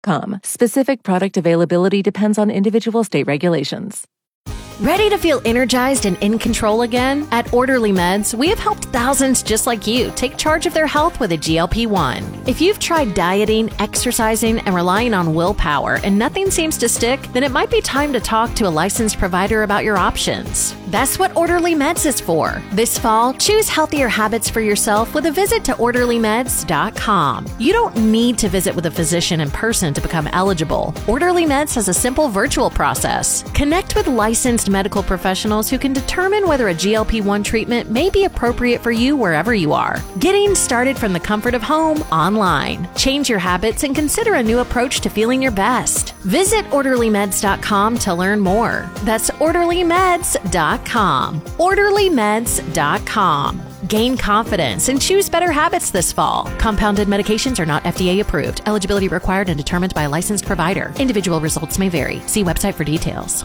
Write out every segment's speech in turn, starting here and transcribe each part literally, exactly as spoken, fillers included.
Com. Specific product availability depends on individual state regulations. Ready to feel energized and in control again? At Orderly Meds, we have helped thousands just like you take charge of their health with a G L P one. If you've tried dieting, exercising, and relying on willpower and nothing seems to stick, then it might be time to talk to a licensed provider about your options. That's what Orderly Meds is for. This fall, choose healthier habits for yourself with a visit to orderly meds dot com. You don't need to visit with a physician in person to become eligible. Orderly Meds has a simple virtual process. Connect with licensed medical professionals who can determine whether a G L P one treatment may be appropriate for you wherever you are. Getting started from the comfort of home online. Change your habits and consider a new approach to feeling your best. Visit orderly meds dot com to learn more. That's orderly meds dot com. orderly meds dot com. Gain confidence and choose better habits this fall. Compounded medications are not F D A approved. Eligibility required and determined by a licensed provider. Individual results may vary. See website for details.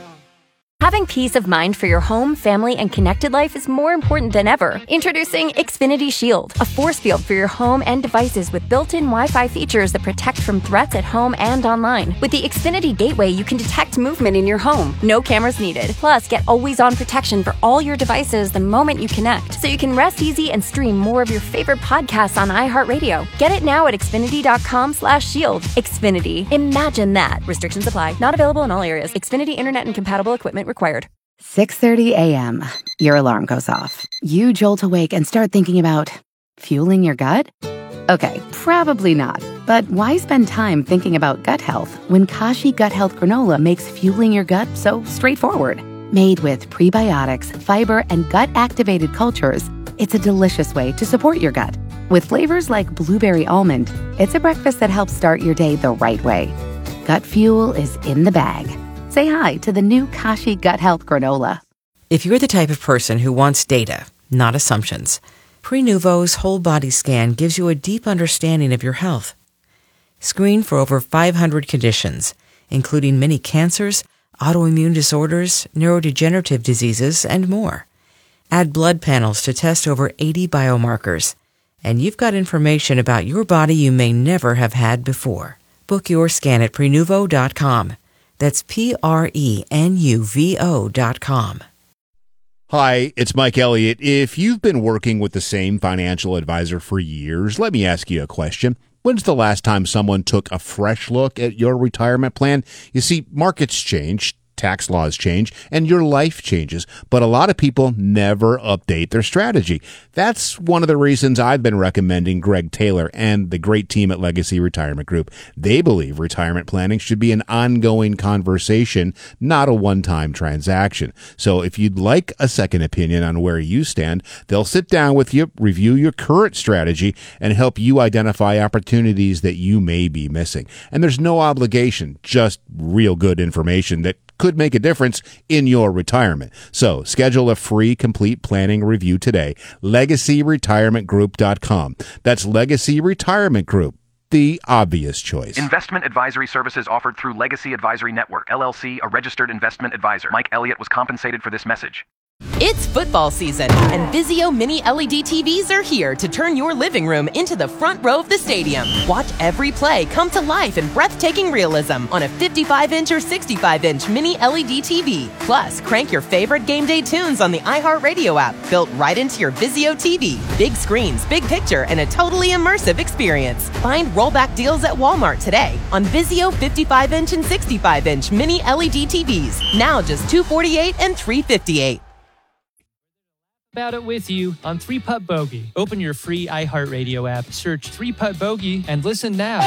Having peace of mind for your home, family, and connected life is more important than ever. Introducing Xfinity Shield, a force field for your home and devices with built-in Wi-Fi features that protect from threats at home and online. With the Xfinity Gateway, you can detect movement in your home. No cameras needed. Plus, get always-on protection for all your devices the moment you connect, so you can rest easy and stream more of your favorite podcasts on iHeartRadio. Get it now at xfinity dot com slash shield. Xfinity. Imagine that. Restrictions apply. Not available in all areas. Xfinity Internet and compatible equipment required. six thirty a.m. Your alarm goes off. You jolt awake and start thinking about fueling your gut? Okay, probably not. But why spend time thinking about gut health when Kashi Gut Health Granola makes fueling your gut so straightforward? Made with prebiotics, fiber, and gut-activated cultures, it's a delicious way to support your gut. With flavors like blueberry almond, it's a breakfast that helps start your day the right way. Gut fuel is in the bag. Say hi to the new Kashi Gut Health Granola. If you're the type of person who wants data, not assumptions, Prenuvo's whole body scan gives you a deep understanding of your health. Screen for over five hundred conditions, including many cancers, autoimmune disorders, neurodegenerative diseases, and more. Add blood panels to test over eighty biomarkers, and you've got information about your body you may never have had before. Book your scan at prenuvo dot com. That's P R E N U V O dot com. Hi, it's Mike Elliott. If you've been working with the same financial advisor for years, let me ask you a question. When's the last time someone took a fresh look at your retirement plan? You see, markets change, tax laws change, and your life changes, but a lot of people never update their strategy. That's one of the reasons I've been recommending Greg Taylor and the great team at Legacy Retirement Group. They believe retirement planning should be an ongoing conversation, not a one-time transaction. So if you'd like a second opinion on where you stand, they'll sit down with you, review your current strategy, and help you identify opportunities that you may be missing. And there's no obligation, just real good information that could make a difference in your retirement. So schedule a free complete planning review today. legacy retirement group dot com. That's Legacy Retirement Group, the obvious choice. Investment advisory services offered through Legacy Advisory Network, L L C, a registered investment advisor. Mike Elliott was compensated for this message. It's football season, and Vizio Mini L E D T Vs are here to turn your living room into the front row of the stadium. Watch every play come to life in breathtaking realism on a fifty-five inch or sixty-five inch Mini L E D T V. Plus, crank your favorite game day tunes on the iHeartRadio app, built right into your Vizio T V. Big screens, big picture, and a totally immersive experience. Find rollback deals at Walmart today on Vizio fifty-five inch and sixty-five inch Mini L E D T Vs. Now just two hundred forty-eight dollars and three hundred fifty-eight dollars. About it with you on Three Putt Bogey. Open your free iHeartRadio app, search Three Putt Bogey, and listen now.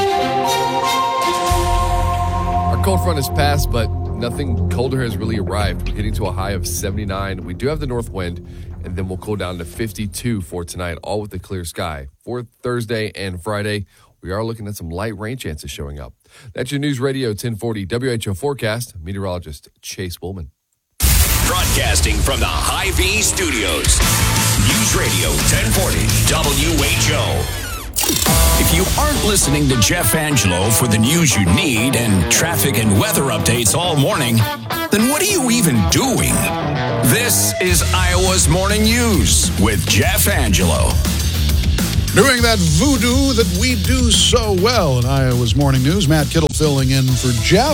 Our cold front has passed, but nothing colder has really arrived. We're getting to a high of seventy-nine. We do have the north wind, and then we'll cool down to fifty-two for tonight, all with the clear sky. For Thursday and Friday, we are looking at some light rain chances showing up. That's your News Radio ten forty W H O forecast. Meteorologist Chase Woolman. Broadcasting from the Hy-Vee Studios. News Radio ten forty W H O. If you aren't listening to Jeff Angelo for the news you need and traffic and weather updates all morning, then what are you even doing? This is Iowa's Morning News with Jeff Angelo. Doing that voodoo that we do so well in Iowa's Morning News. Matt Kittle filling in for Jeff.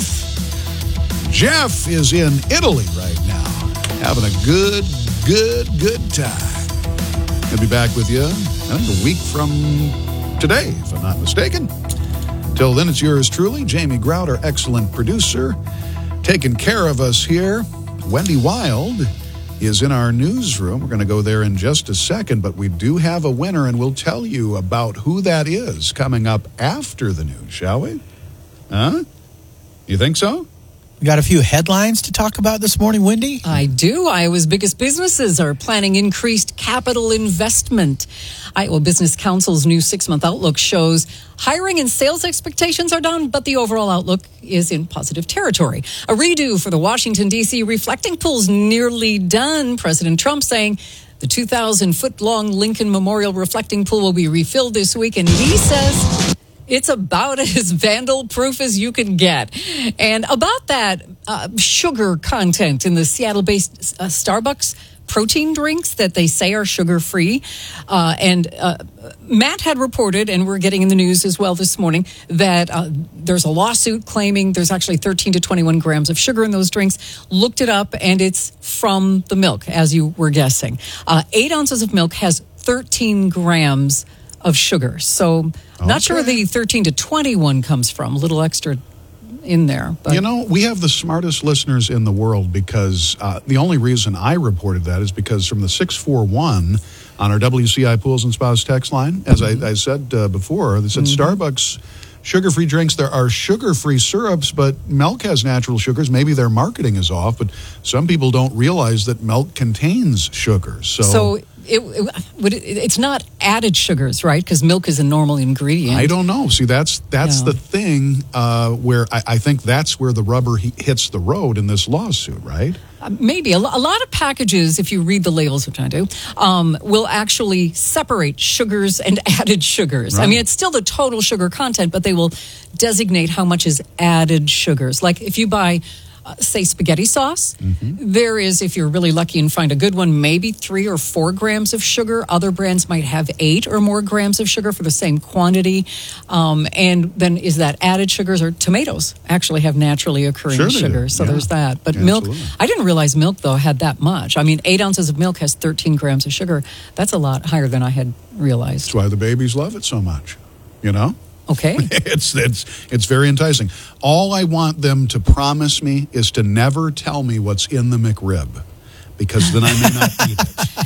Jeff is in Italy right now, having a good, good, good time. He'll be back with you, I think, a week from today, if I'm not mistaken. Till then, it's yours truly, Jamie Grout, our excellent producer, taking care of us here. Wendy Wild is in our newsroom. We're going to go there in just a second, but we do have a winner, and we'll tell you about who that is coming up after the news, shall we? Huh? You think so? We got a few headlines to talk about this morning, Wendy? I do. Iowa's biggest businesses are planning increased capital investment. Iowa Business Council's new six-month outlook shows hiring and sales expectations are down, but the overall outlook is in positive territory. A redo for the Washington, D C reflecting pool's nearly done. President Trump saying the two thousand foot long Lincoln Memorial reflecting pool will be refilled this week, and he says it's about as vandal-proof as you can get. And about that uh, sugar content in the Seattle-based uh, Starbucks protein drinks that they say are sugar-free. Uh, and uh, Matt had reported, and we're getting in the news as well this morning, that uh, there's a lawsuit claiming there's actually thirteen to twenty-one grams of sugar in those drinks. Looked it up, and it's from the milk, as you were guessing. Uh, eight ounces of milk has thirteen grams of sugar. So okay. Not sure where the thirteen to twenty-one comes from. A little extra in there. But. You know, we have the smartest listeners in the world because uh, the only reason I reported that is because from the six four one on our W C I Pools and Spas text line, as mm-hmm. I, I said uh, before, they said mm-hmm. Starbucks sugar-free drinks. There are sugar-free syrups, but milk has natural sugars. Maybe their marketing is off, but some people don't realize that milk contains sugars. So, so it, it, would it, it's not added sugars, right? Because milk is a normal ingredient. I don't know. See, that's that's yeah. the thing uh, where I, I think that's where the rubber he, hits the road in this lawsuit, right? Uh, maybe. A, a lot of packages, if you read the labels, which I do, um, will actually separate sugars and added sugars. Right. I mean, it's still the total sugar content, but they will designate how much is added sugars. Like if you buy, uh, say, spaghetti sauce, mm-hmm. there is, if you're really lucky and find a good one, maybe three or four grams of sugar. Other brands might have eight or more grams of sugar for the same quantity. Um, and then is that added sugars? Or tomatoes actually have naturally occurring sure sugars. So yeah. there's that. But yeah, milk, absolutely. I didn't realize milk, though, had that much. I mean, eight ounces of milk has thirteen grams of sugar. That's a lot higher than I had realized. That's why the babies love it so much, you know? Okay. it's it's it's very enticing. All I want them to promise me is to never tell me what's in the McRib, because then I may not eat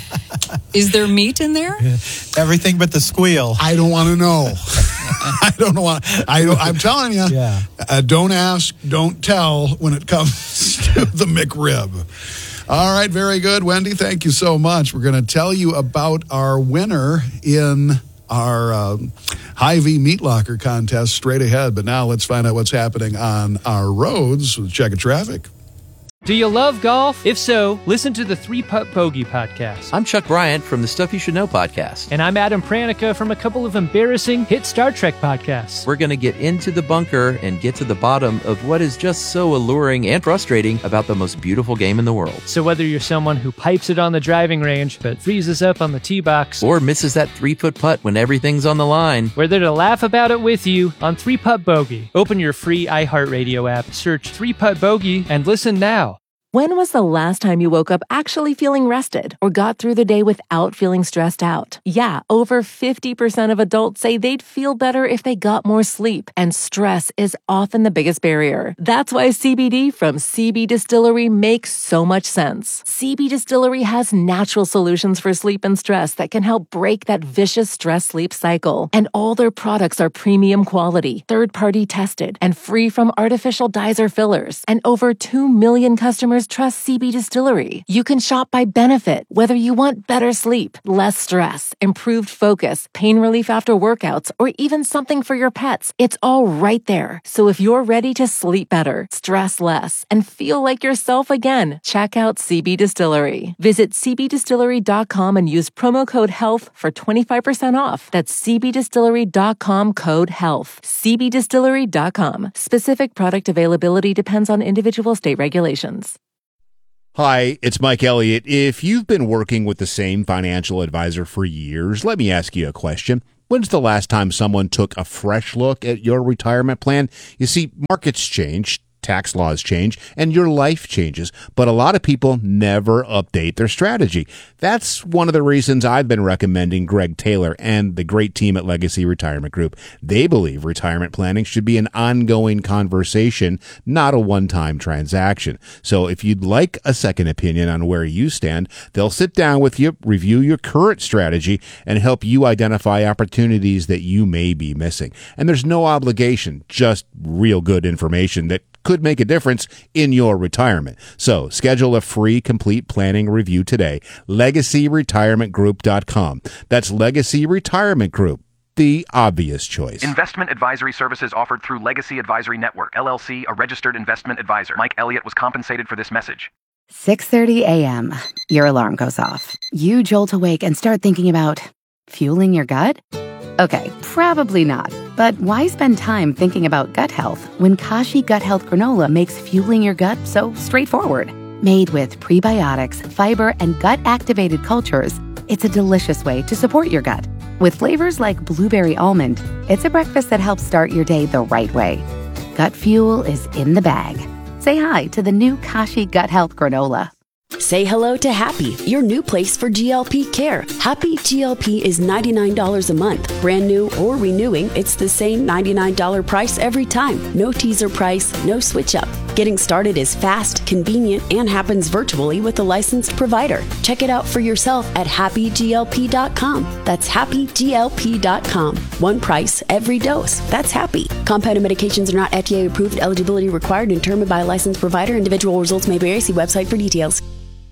it. Is there meat in there? Everything but the squeal. I don't want to know. I don't want. I don't, I'm telling you. Yeah. Uh, don't ask, don't tell when it comes to the McRib. All right, very good, Wendy. Thank you so much. We're going to tell you about our winner in our uh, Hy-Vee Meat Locker contest straight ahead. But now let's find out what's happening on our roads with Check of Traffic. Do you love golf? If so, listen to the Three Putt Bogey podcast. I'm Chuck Bryant from the Stuff You Should Know podcast. And I'm Adam Pranica from a couple of embarrassing hit Star Trek podcasts. We're going to get into the bunker and get to the bottom of what is just so alluring and frustrating about the most beautiful game in the world. So whether you're someone who pipes it on the driving range but freezes up on the tee box, or misses that three-foot putt when everything's on the line, we're there to laugh about it with you on Three Putt Bogey. Open your free iHeartRadio app, search Three Putt Bogey, and listen now. When was the last time you woke up actually feeling rested or got through the day without feeling stressed out? Yeah, over fifty percent of adults say they'd feel better if they got more sleep, and stress is often the biggest barrier. That's why C B D from C B Distillery makes so much sense. C B Distillery has natural solutions for sleep and stress that can help break that vicious stress-sleep cycle. And all their products are premium quality, third-party tested, and free from artificial dyes or fillers. And over two million customers trust C B Distillery. You can shop by benefit, whether you want better sleep, less stress, improved focus, pain relief after workouts, or even something for your pets. It's all right there. So if you're ready to sleep better, stress less, and feel like yourself again, check out C B Distillery. Visit c b distillery dot com and use promo code HEALTH for twenty-five percent off. That's c b distillery dot com code HEALTH. c b distillery dot com. Specific product availability depends on individual state regulations. Hi, it's Mike Elliott. If you've been working with the same financial advisor for years, let me ask you a question. When's the last time someone took a fresh look at your retirement plan? You see, markets change, tax laws change, and your life changes, but a lot of people never update their strategy. That's one of the reasons I've been recommending Greg Taylor and the great team at Legacy Retirement Group. They believe retirement planning should be an ongoing conversation, not a one-time transaction. So if you'd like a second opinion on where you stand, they'll sit down with you, review your current strategy, and help you identify opportunities that you may be missing. And there's no obligation, just real good information that could make a difference in your retirement. So schedule a free complete planning review today. legacy retirement group dot com. That's Legacy Retirement Group, the obvious choice. Investment advisory services offered through Legacy Advisory Network, L L C, a registered investment advisor. Mike Elliott was compensated for this message. six thirty a.m. Your alarm goes off. You jolt awake and start thinking about fueling your gut? Okay, probably not. But why spend time thinking about gut health when Kashi Gut Health Granola makes fueling your gut so straightforward? Made with prebiotics, fiber, and gut-activated cultures, it's a delicious way to support your gut. With flavors like blueberry almond, it's a breakfast that helps start your day the right way. Gut fuel is in the bag. Say hi to the new Kashi Gut Health Granola. Say hello to Happy, your new place for G L P care. Happy G L P is ninety-nine dollars a month. Brand new or renewing, it's the same ninety-nine dollars price every time. No teaser price, no switch up. Getting started is fast, convenient, and happens virtually with a licensed provider. Check it out for yourself at happy g l p dot com. That's happy g l p dot com. One price, every dose. That's Happy. Compounded medications are not F D A approved. Eligibility required and determined by a licensed provider. Individual results may vary. See website for details.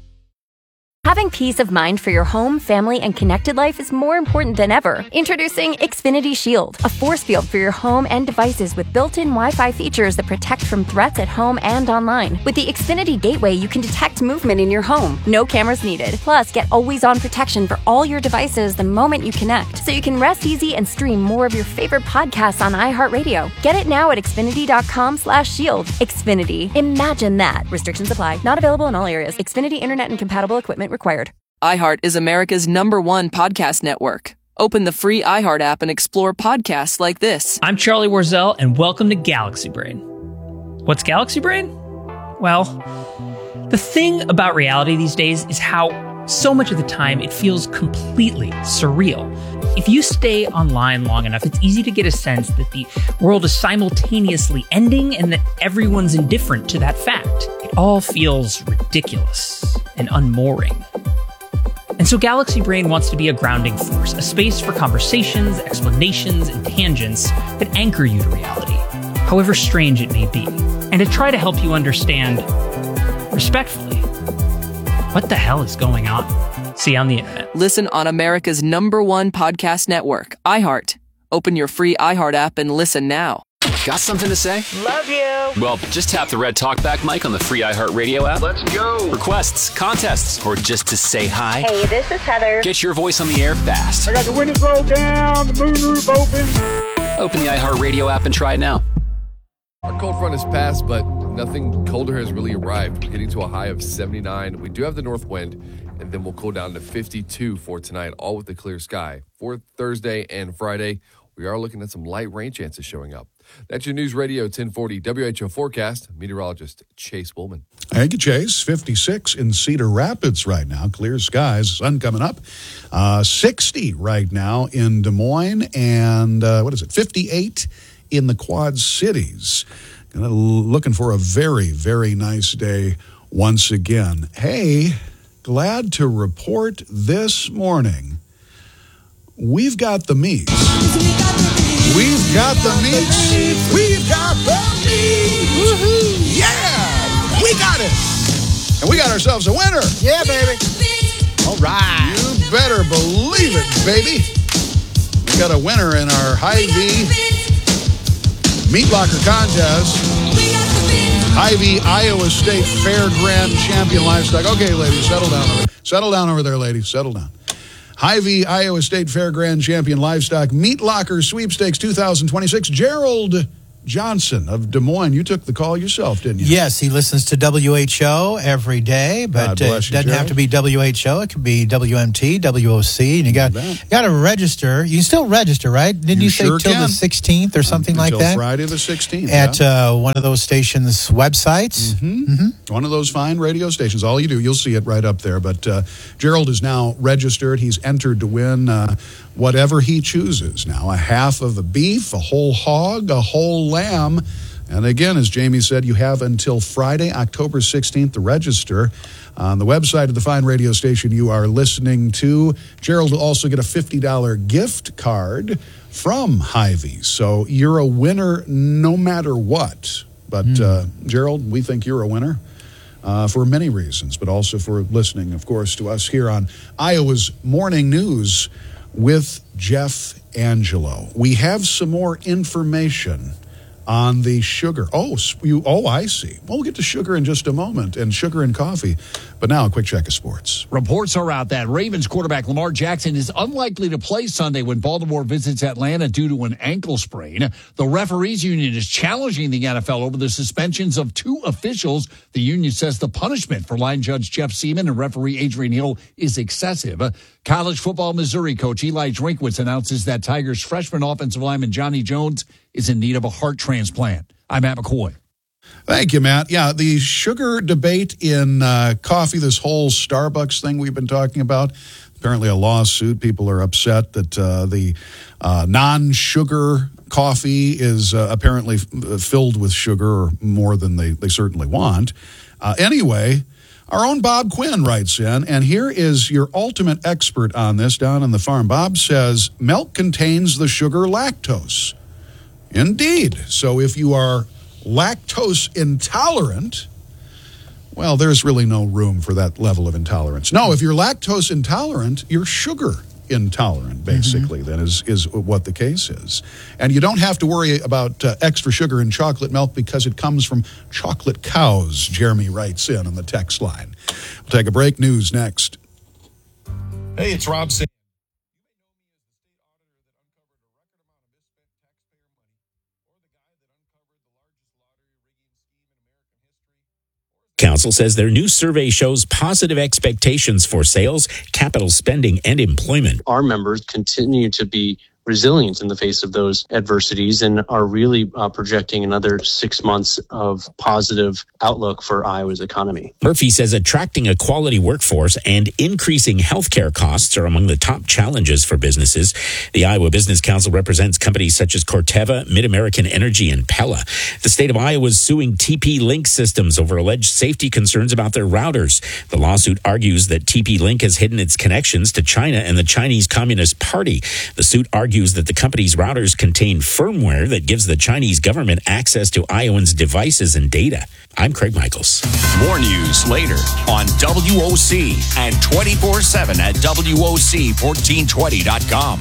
Having peace of mind for your home, family, and connected life is more important than ever. Introducing Xfinity Shield, a force field for your home and devices with built-in Wi-Fi features that protect from threats at home and online. With the Xfinity Gateway, you can detect movement in your home. No cameras needed. Plus, get always-on protection for all your devices the moment you connect, so you can rest easy and stream more of your favorite podcasts on iHeartRadio. Get it now at xfinity.com slash shield. Xfinity. Imagine that. Restrictions apply. Not available in all areas. Xfinity Internet and compatible equipment required. iHeart is America's number one podcast network. Open the free iHeart app and explore podcasts like this. I'm Charlie Warzel, and welcome to Galaxy Brain. What's Galaxy Brain? Well, the thing about reality these days is how so much of the time it feels completely surreal. If you stay online long enough, it's easy to get a sense that the world is simultaneously ending and that everyone's indifferent to that fact. It all feels ridiculous and unmooring. And so Galaxy Brain wants to be a grounding force, a space for conversations, explanations, and tangents that anchor you to reality, however strange it may be, and to try to help you understand, respectfully, what the hell is going on? See you on the internet. Listen on America's number one podcast network, iHeart. Open your free iHeart app and listen now. Got something to say? Love you. Well, just tap the red talkback mic on the free iHeartRadio app. Let's go. Requests, contests, or just to say hi. Hey, this is Heather. Get your voice on the air fast. I got the windows rolled down, the moonroof open. Open the iHeartRadio app and try it now. Our cold front has passed, but nothing colder has really arrived. We're getting to a high of seventy-nine. We do have the north wind, and then we'll cool down to fifty-two for tonight, all with the clear sky. For Thursday and Friday, we are looking at some light rain chances showing up. That's your News Radio ten forty W H O forecast. Meteorologist Chase Woolman. Thank you, Chase. fifty-six in Cedar Rapids right now. Clear skies, sun coming up. Uh, sixty right now in Des Moines, and uh, what is it, fifty-eight in the Quad Cities. Gonna, looking for a very, very nice day once again. Hey, glad to report this morning, we've got the meats. We've got the meats. We've got the meats. Woohoo! Yeah! We got it! And we got ourselves a winner. Yeah, baby. All right. You better believe it, baby. We got a winner in our Hy-Vee Meat Locker contest. Hy-Vee Iowa State Fair Grand Champion Livestock. Okay, ladies, settle down over there. Settle down over there, ladies. Settle down. Hy-Vee Iowa State Fair Grand Champion Livestock Meat Locker Sweepstakes two thousand twenty-six. Gerald Johnson of Des Moines. You took the call yourself, didn't you? Yes, he listens to W H O every day, but uh, it doesn't you, have to be W H O. It could be W M T, W O C, and you got you got to register. You can still register, right? Didn't you, you say sure till can. the sixteenth or something um, like that? Friday the sixteenth. At yeah. uh, one of those stations' websites. Mm-hmm. Mm-hmm. One of those fine radio stations. All you do, you'll see it right up there. But uh, Gerald is now registered. He's entered to win uh, whatever he chooses now. A half of a beef, a whole hog, a whole lamb. And again, as Jamie said, you have until Friday, October sixteenth to register. On the website of the fine radio station you are listening to, Gerald will also get a fifty dollars gift card from Hy-Vee. So you're a winner no matter what. But, mm. uh, Gerald, we think you're a winner uh, for many reasons, but also for listening, of course, to us here on Iowa's Morning News with Jeff Angelo. We have some more information on the sugar. Oh, you, oh, I see. Well, we'll get to sugar in just a moment, and sugar and coffee. But now, a quick check of sports. Reports are out that Ravens quarterback Lamar Jackson is unlikely to play Sunday when Baltimore visits Atlanta due to an ankle sprain. The referees union is challenging the N F L over the suspensions of two officials. The union says the punishment for line judge Jeff Seaman and referee Adrian Hill is excessive. College football Missouri coach Eli Drinkwitz announces that Tigers freshman offensive lineman Johnny Jones is in need of a heart transplant. I'm Matt McCoy. Thank you, Matt. Yeah, the sugar debate in uh, coffee, this whole Starbucks thing we've been talking about, apparently a lawsuit. People are upset that uh, the uh, non-sugar coffee is uh, apparently f- filled with sugar or more than they, they certainly want. Uh, anyway, our own Bob Quinn writes in, and here is your ultimate expert on this down on the farm. Bob says, milk contains the sugar lactose. Indeed. So if you are lactose intolerant, well, there's really no room for that level of intolerance. No, if you're lactose intolerant, you're sugar intolerant, basically, mm-hmm. then is, is what the case is. And you don't have to worry about uh, extra sugar in chocolate milk because it comes from chocolate cows, Jeremy writes in on the text line. We'll take a break. News next. Hey, it's Rob Sand. Council says their new survey shows positive expectations for sales, capital spending, and employment. Our members continue to be resilient in the face of those adversities and are really uh, projecting another six months of positive outlook for Iowa's economy. Murphy says attracting a quality workforce and increasing healthcare costs are among the top challenges for businesses. The Iowa Business Council represents companies such as Corteva, Mid-American Energy, and Pella. The state of Iowa is suing T P-Link Systems over alleged safety concerns about their routers. The lawsuit argues that T P-Link has hidden its connections to China and the Chinese Communist Party. The suit argues that the company's routers contain firmware that gives the Chinese government access to Iowans' devices and data. I'm Craig Michaels. More news later on W O C and twenty-four seven at W O C fourteen twenty dot com.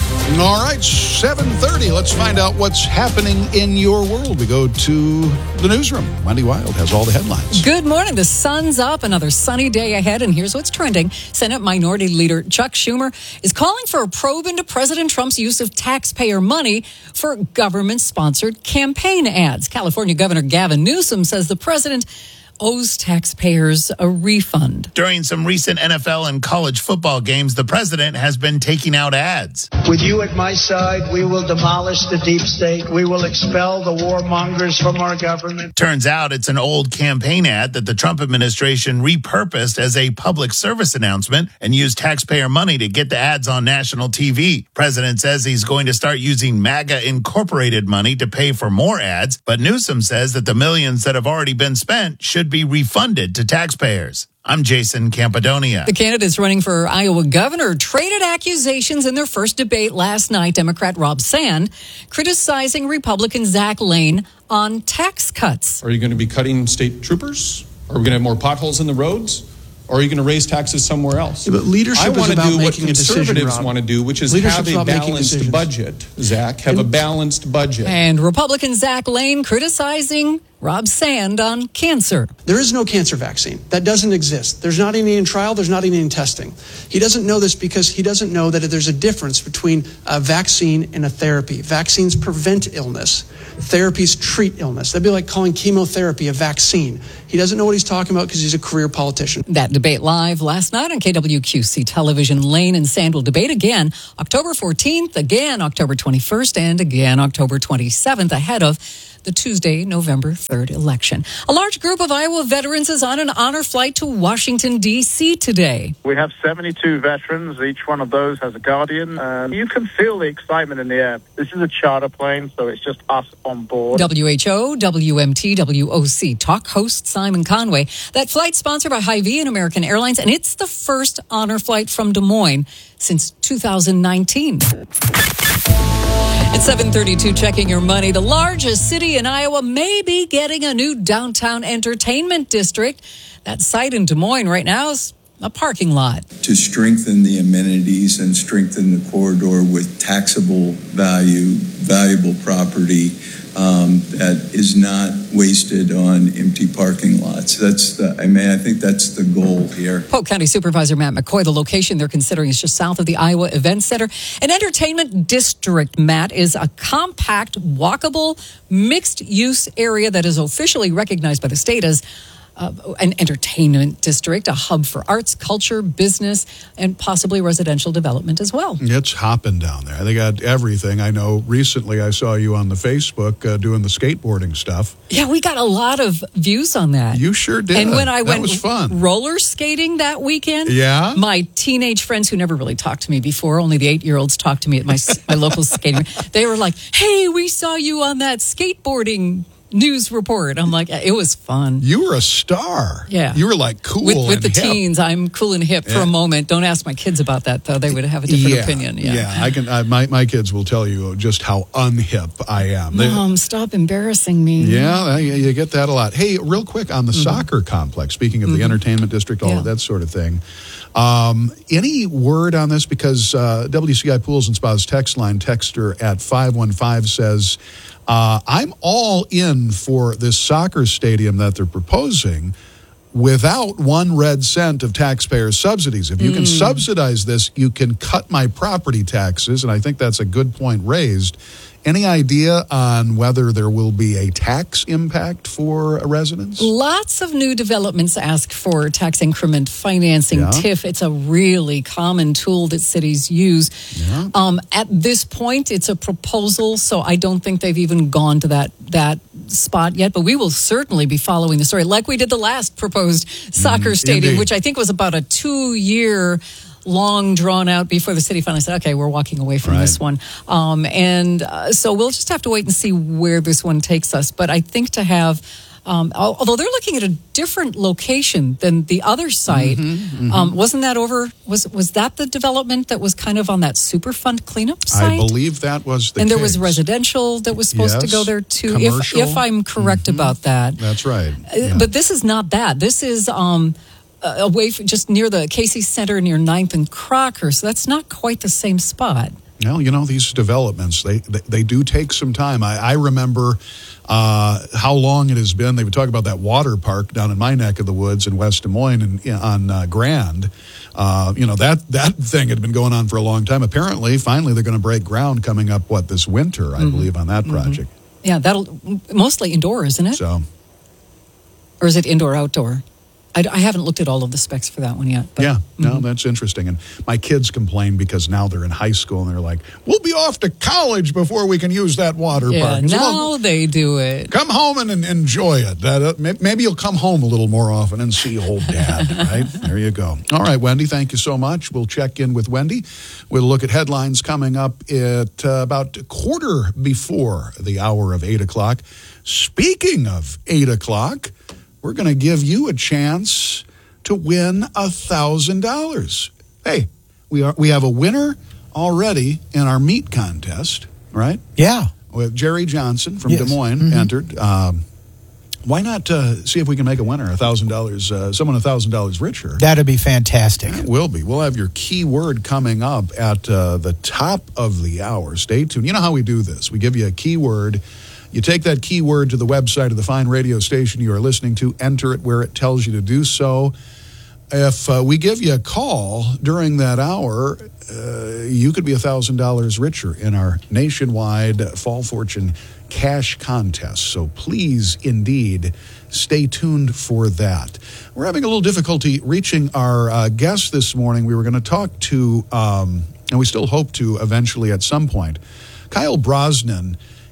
All right, seven thirty. Let's find out what's happening in your world. We go to the newsroom. Wendy Wild has all the headlines. Good morning. The sun's up. Another sunny day ahead. And here's what's trending. Senate Minority Leader Chuck Schumer is calling for a probe into President Trump's use of taxpayer money for government-sponsored campaign ads. California Governor Gavin Newsom says the president owes taxpayers a refund. During some recent N F L and college football games, the president has been taking out ads. With you at my side, we will demolish the deep state. We will expel the warmongers from our government. Turns out it's an old campaign ad that the Trump administration repurposed as a public service announcement and used taxpayer money to get the ads on national T V. President says he's going to start using MAGA Incorporated money to pay for more ads, but Newsom says that the millions that have already been spent should be refunded to taxpayers. I'm Jason Campidonia. The candidates running for Iowa governor traded accusations in their first debate last night. Democrat Rob Sand criticizing Republican Zach Lane on tax cuts. Are you going to be cutting state troopers? Are we going to have more potholes in the roads? Or are you going to raise taxes somewhere else? Yeah, but leadership I want is to about do what making a decision, conservatives Rob. want to do, which is Leadership's have a about making balanced decisions. budget, Zach. Have and, a balanced budget. And Republican Zach Lane criticizing Rob Sand on cancer. There is no cancer vaccine. That doesn't exist. There's not any in trial. There's not any in testing. He doesn't know this because he doesn't know that there's a difference between a vaccine and a therapy. Vaccines prevent illness. Therapies treat illness. That'd be like calling chemotherapy a vaccine. He doesn't know what he's talking about because he's a career politician. That debate live last night on K W Q C television. Lane and Sand will debate again October fourteenth, again October twenty-first, and again October twenty-seventh, ahead of the Tuesday, November third election. A large group of Iowa veterans is on an honor flight to Washington, D C today. We have seventy-two veterans. Each one of those has a guardian. And you can feel the excitement in the air. This is a charter plane, so it's just us on board. W H O, W M T, W O C talk host Simon Conway. That flight sponsored by Hy-Vee and American Airlines, and it's the first honor flight from Des Moines since two thousand nineteen. At seven thirty-two, checking your money. The largest city in Iowa may be getting a new downtown entertainment district. That site in Des Moines right now is a parking lot. To strengthen the amenities and strengthen the corridor with taxable value, valuable property um, that is not wasted on empty parking lots. That's the, I mean, I think that's the goal here. Polk County Supervisor Matt McCoy, the location they're considering is just south of the Iowa Event Center. An entertainment district, Matt, is a compact, walkable, mixed-use area that is officially recognized by the state as Uh, an entertainment district, a hub for arts, culture, business, and possibly residential development as well. It's hopping down there. They got everything. I know recently I saw you on the Facebook uh, doing the skateboarding stuff. Yeah, we got a lot of views on that. You sure did. And when I that went was fun. roller skating that weekend, yeah, my teenage friends who never really talked to me before, only the eight-year-olds talked to me at my, my local skating rink. They were like, hey, we saw you on that skateboarding news report. I'm like, it was fun. You were a star. Yeah. You were like cool with, with and the hip. teens. I'm cool and hip yeah. for a moment. Don't ask my kids about that, though. They would have a different yeah. opinion. Yeah, yeah. I can. I, my my kids will tell you just how unhip I am. Mom, they, stop embarrassing me. Yeah, you, you get that a lot. Hey, real quick on the mm-hmm. soccer complex. Speaking of mm-hmm. the entertainment district, all yeah. of that sort of thing. Um, any word on this? Because uh, W C I Pools and Spas text line texter at five one five says, uh, I'm all in for this soccer stadium that they're proposing without one red cent of taxpayer subsidies. If you mm. can subsidize this, you can cut my property taxes, and I think that's a good point raised. Any idea on whether there will be a tax impact for residents? Lots of new developments ask for tax increment financing, yeah. T I F. It's a really common tool that cities use. Yeah. Um, at this point, it's a proposal, so I don't think they've even gone to that that spot yet, but we will certainly be following the story like we did the last proposed soccer mm, stadium, indeed. which I think was about a two-year long drawn out before the city finally said, okay, we're walking away from right. this one. Um, and uh, so we'll just have to wait and see where this one takes us. But I think to have, um, although they're looking at a different location than the other site, mm-hmm, mm-hmm. Um, wasn't that over, was was that the development that was kind of on that Superfund cleanup site? I believe that was the And case. there was residential that was supposed yes. to go there too, if, Commercial. if I'm correct mm-hmm. about that. That's right. Yeah. Uh, but this is not that. This is... Um, Uh, away from just near the Casey Center near ninth and Crocker, so that's not quite the same spot. Well, you know, these developments, they they, they do take some time. I, I remember uh, how long it has been. They would talk about that water park down in my neck of the woods in West Des Moines and on uh, Grand. Uh, you know, that, that thing had been going on for a long time. Apparently, finally, they're going to break ground coming up, what, this winter, I mm-hmm. believe, on that project. Mm-hmm. Yeah, that'll mostly indoor, isn't it? So, or is it indoor-outdoor? I, I haven't looked at all of the specs for that one yet. But, yeah, no, mm-hmm. that's interesting. And my kids complain because now they're in high school and they're like, we'll be off to college before we can use that water yeah, park. now so, well, they do it. Come home and, and enjoy it. That, uh, maybe you'll come home a little more often and see old dad, right? There you go. All right, Wendy, thank you so much. We'll check in with Wendy. We'll look at headlines coming up at uh, about a quarter before the hour of eight o'clock. Speaking of eight o'clock, we're going to give you a chance to win a thousand dollars. Hey, we are we have a winner already in our meat contest, right? Yeah, with Jerry Johnson from yes. Des Moines mm-hmm. entered. Um, why not uh, see if we can make a winner? A thousand dollars, uh, someone a thousand dollars richer. That'd be fantastic. It will be. We'll have your keyword coming up at uh, the top of the hour. Stay tuned. You know how we do this? We give you a keyword. You take that keyword to the website of the fine radio station you are listening to, enter it where it tells you to do so. If uh, we give you a call during that hour, uh, you could be one thousand dollars richer in our nationwide Fall Fortune cash contest. So please, indeed, stay tuned for that. We're having a little difficulty reaching our uh, guest this morning. We were going to talk to, um, and we still hope to eventually at some point, Kyle Brosnan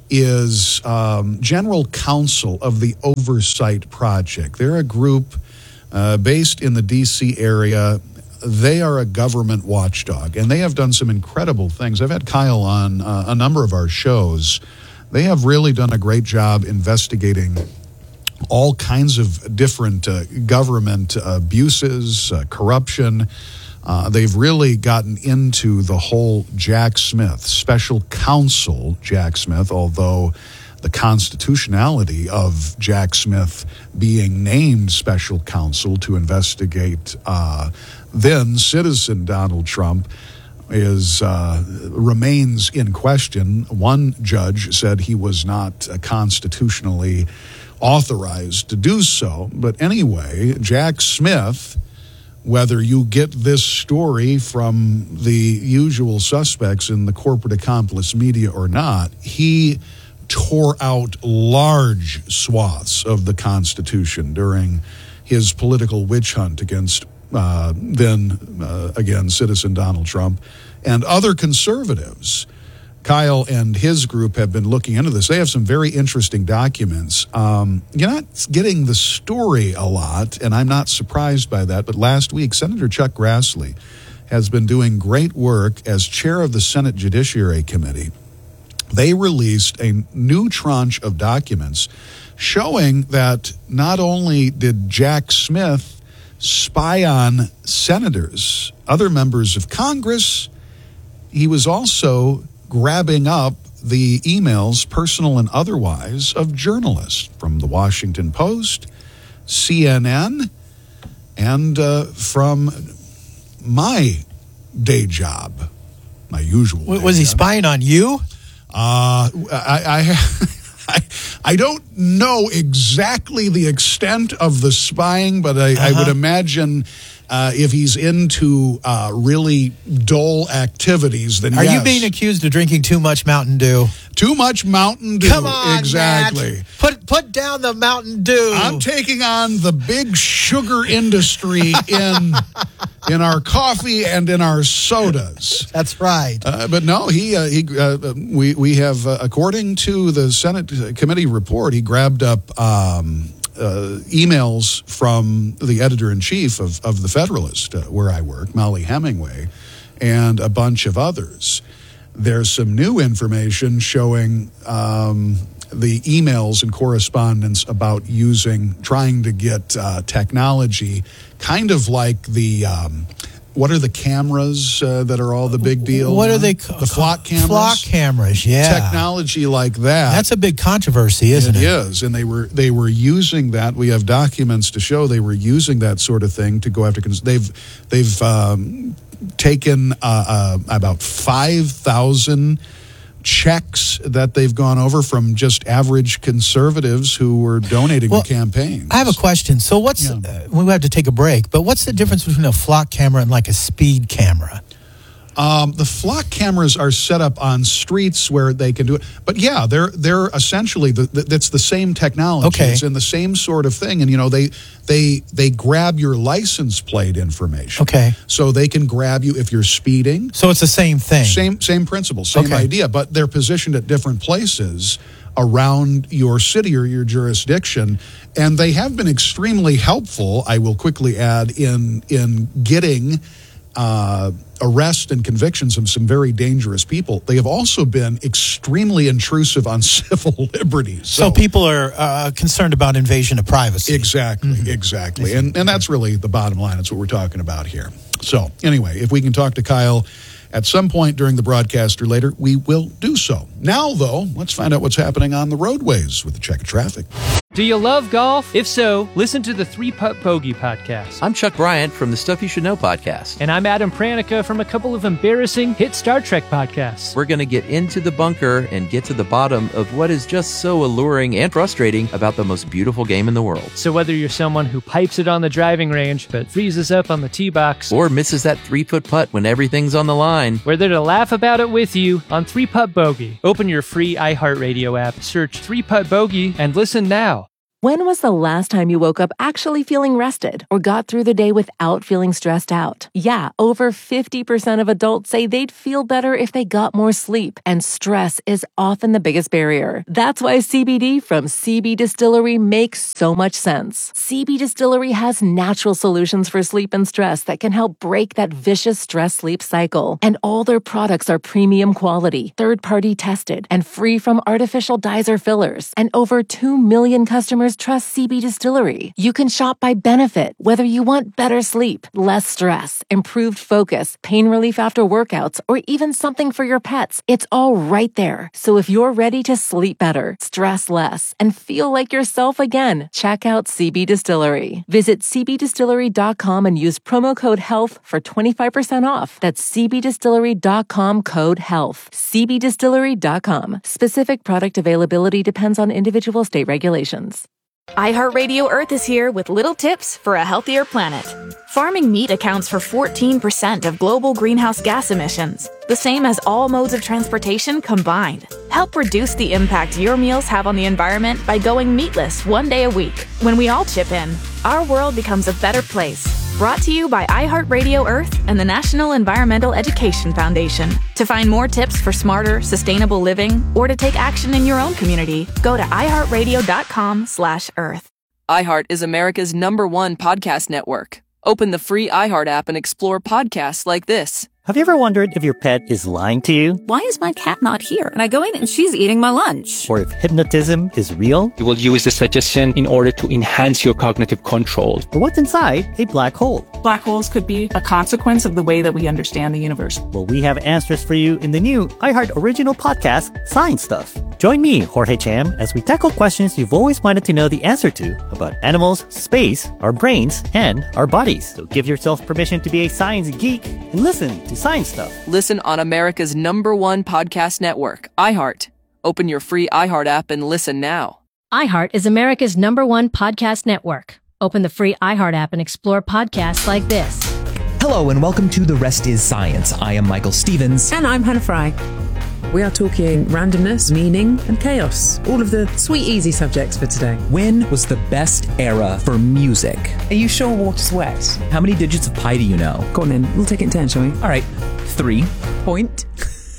is um, general counsel of the Oversight Project. They're a group uh, based in the D C area. They are a government watchdog, and they have done some incredible things. I've had Kyle on uh, a number of our shows. They have really done a great job investigating all kinds of different uh, government abuses, uh, corruption. Uh, they've really gotten into the whole Jack Smith, special counsel Jack Smith, although the constitutionality of Jack Smith being named special counsel to investigate uh, then citizen Donald Trump is uh, remains in question. One judge said he was not uh, constitutionally authorized to do so. But anyway, Jack Smith, whether you get this story from the usual suspects in the corporate accomplice media or not, he tore out large swaths of the Constitution during his political witch hunt against uh, then, uh, again, citizen Donald Trump and other conservatives. Kyle and his group have been looking into this. They have some very interesting documents. Um, you're not getting the story a lot, and I'm not surprised by that, but last week, Senator Chuck Grassley has been doing great work as chair of the Senate Judiciary Committee. They released a new tranche of documents showing that not only did Jack Smith spy on senators, other members of Congress, he was also grabbing up the emails, personal and otherwise, of journalists from the Washington Post, C N N, and uh, from my day job, my usual day Was he job. spying on you? Uh, I, I, I don't know exactly the extent of the spying, but I, uh-huh. I would imagine uh, if he's into uh, really dull activities, then Are yes. you being accused of drinking too much Mountain Dew? Too much Mountain Dew. Come on, exactly. Matt. Put put down the Mountain Dew. I'm taking on the big sugar industry in in our coffee and in our sodas. That's right. Uh, but no, he uh, he uh, we we have uh, according to the Senate committee report, he grabbed up um, uh, emails from the editor in chief of of the Federalist, uh, where I work, Molly Hemingway, and a bunch of others. There's some new information showing um, the emails and correspondence about using, trying to get uh, technology, kind of like the, um, what are the cameras uh, that are all the big deal? What now? are they? The flock cameras? Flock cameras, yeah. Technology like that. That's a big controversy, isn't it? It is, and they were they were using that. We have documents to show they were using that sort of thing to go after. They've they've um, taken uh, uh, about five thousand checks that they've gone over from just average conservatives who were donating well, to campaigns. I have a question. So what's, yeah. uh, we have to take a break, but what's the difference between a flock camera and like a speed camera? Um, the flock cameras are set up on streets where they can do it. But yeah, they're they're essentially, the, the, that's the same technology. Okay. It's in the same sort of thing. And, you know, they they they grab your license plate information. Okay. So they can grab you if you're speeding. So it's the same thing. Same, same principle, same okay. idea. But they're positioned at different places around your city or your jurisdiction. And they have been extremely helpful, I will quickly add, in in getting Uh, arrest and convictions of some very dangerous people. They have also been extremely intrusive on civil liberties. So, so people are uh, concerned about invasion of privacy. Exactly, mm-hmm. exactly. And and that's really the bottom line. That's what we're talking about here. So anyway, if we can talk to Kyle at some point during the broadcast or later, we will do so. Now, though, let's find out what's happening on the roadways with the check of traffic. Do you love golf? If so, listen to the Three Putt Bogey podcast. I'm Chuck Bryant from the Stuff You Should Know podcast. And I'm Adam Pranica from a couple of embarrassing hit Star Trek podcasts. We're going to get into the bunker and get to the bottom of what is just so alluring and frustrating about the most beautiful game in the world. So whether you're someone who pipes it on the driving range but freezes up on the tee box, or misses that three-foot putt when everything's on the line, we're there to laugh about it with you on Three Putt Bogey. Open your free iHeartRadio app, search Three Putt Bogey, and listen now. When was the last time you woke up actually feeling rested or got through the day without feeling stressed out? Yeah, over fifty percent of adults say they'd feel better if they got more sleep, and stress is often the biggest barrier. That's why C B D from C B Distillery makes so much sense. C B Distillery has natural solutions for sleep and stress that can help break that vicious stress-sleep cycle. And all their products are premium quality, third-party tested, and free from artificial dyes or fillers. And over two million customers trust C B Distillery. You can shop by benefit, whether you want better sleep, less stress, improved focus, pain relief after workouts, or even something for your pets. It's all right there. So if you're ready to sleep better, stress less, and feel like yourself again, check out C B Distillery. Visit c b distillery dot com and use promo code HEALTH for twenty-five percent off. That's c b distillery dot com code HEALTH. c b distillery dot com. Specific product availability depends on individual state regulations. iHeartRadio Earth is here with little tips for a healthier planet. Farming meat accounts for fourteen percent of global greenhouse gas emissions, the same as all modes of transportation combined. Help reduce the impact your meals have on the environment by going meatless one day a week. When we all chip in, our world becomes a better place. Brought to you by iHeartRadio Earth and the National Environmental Education Foundation. To find more tips for smarter, sustainable living, or to take action in your own community, go to iHeartRadio.com slash Earth. iHeart is America's number one podcast network. Open the free iHeart app and explore podcasts like this. Have you ever wondered if your pet is lying to you? Why is my cat not here? And I go in and she's eating my lunch. Or if hypnotism is real? You will use the suggestion in order to enhance your cognitive control. Or what's inside a black hole? Black holes could be a consequence of the way that we understand the universe. Well, we have answers for you in the new iHeart original podcast, Science Stuff. Join me, Jorge Cham, as we tackle questions you've always wanted to know the answer to about animals, space, our brains, and our bodies. So give yourself permission to be a science geek and listen to Science Stuff. Listen on America's number one podcast network, iHeart. Open your free iHeart app and listen now. iHeart is America's number one podcast network. Open the free iHeart app and explore podcasts like this. Hello and welcome to The Rest is Science. I am Michael Stevens. And I'm Hannah Fry. We are talking randomness, meaning, and chaos. All of the sweet, easy subjects for today. When was the best era for music? Are you sure water's wet? How many digits of pi do you know? Go on then. We'll take it in turn, shall we? All right. Three. Point.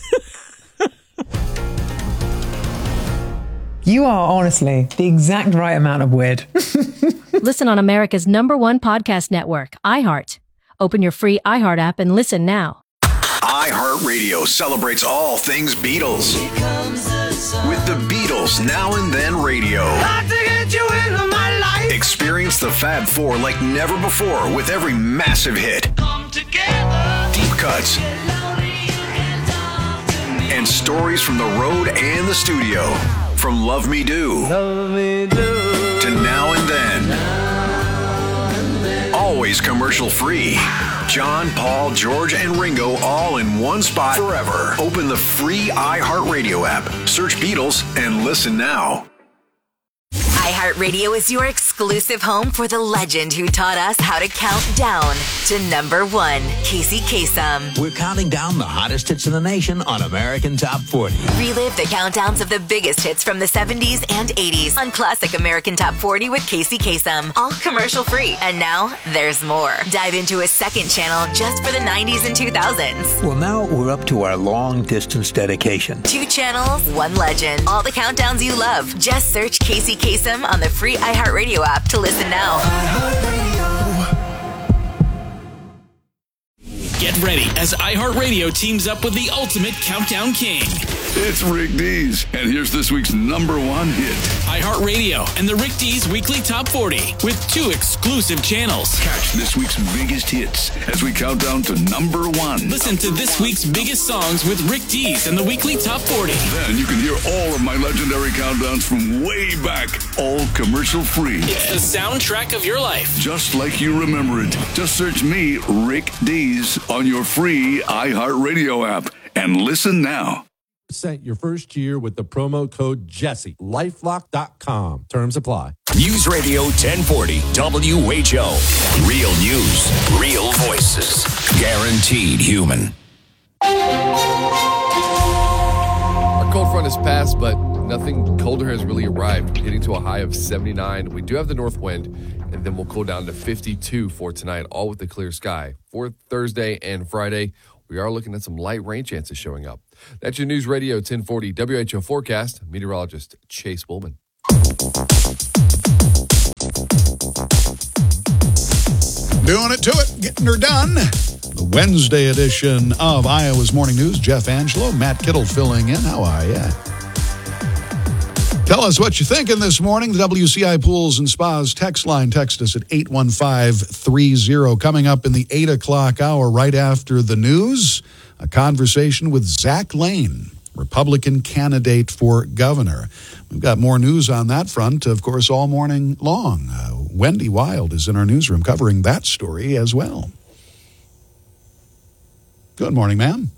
You are, honestly, the exact right amount of weird. Listen on America's number one podcast network, iHeart. Open your free iHeart app and listen now. iHeartRadio celebrates all things Beatles with the Beatles Now and Then Radio. Got to get you into my life. Experience the Fab Four like never before with every massive hit. Come together. Deep cuts. And stories from the road and the studio. From Love Me Do, Love me do. to Now and Then. Now and then. Always commercial free. John, Paul, George, and Ringo all in one spot forever. Open the free iHeartRadio app. Search Beatles and listen now. iHeartRadio is your exclusive home for the legend who taught us how to count down to number one, Casey Kasem. We're counting down the hottest hits in the nation on American Top forty. Relive the countdowns of the biggest hits from the seventies and eighties on Classic American Top forty with Casey Kasem. All commercial free. And now there's more. Dive into a second channel just for the nineties and two thousands. Well, now we're up to our long distance dedication. Two channels, one legend. All the countdowns you love. Just search Casey Kasem on the free iHeartRadio app to listen now. Get ready as iHeartRadio teams up with the ultimate countdown king. It's Rick Dees, and here's this week's number one hit. iHeartRadio and the Rick Dees Weekly Top forty with two exclusive channels. Catch this week's biggest hits as we count down to number one. Listen to this week's biggest songs with Rick Dees and the Weekly Top forty. Then you can hear all of my legendary countdowns from way back, all commercial free. It's the soundtrack of your life. Just like you remember it. Just search me, Rick Dees, on your free iHeartRadio app and listen now. Percent your first year with the promo code Jesse. LifeLock dot com. Terms apply. News Radio ten forty W H O. Real news, real voices, guaranteed human. Our cold front has passed, but nothing colder has really arrived, getting to a high of seventy-nine. We do have the north wind, and then we'll cool down to fifty-two for tonight, all with the clear sky. For Thursday and Friday, we are looking at some light rain chances showing up. That's your News Radio ten forty W H O forecast. Meteorologist Chase Woolman. Doing it to it, getting her done. The Wednesday edition of Iowa's Morning News. Jeff Angelo, Matt Kittle filling in. How are you? Tell us what you're thinking this morning. The W C I Pools and Spas text line. Text us at eight one five three zero. Coming up in the eight o'clock hour, right after the news, a conversation with Zach Lane, Republican candidate for governor. We've got more news on that front, of course, all morning long. Uh, Wendy Wild is in our newsroom covering that story as well. Good morning, ma'am.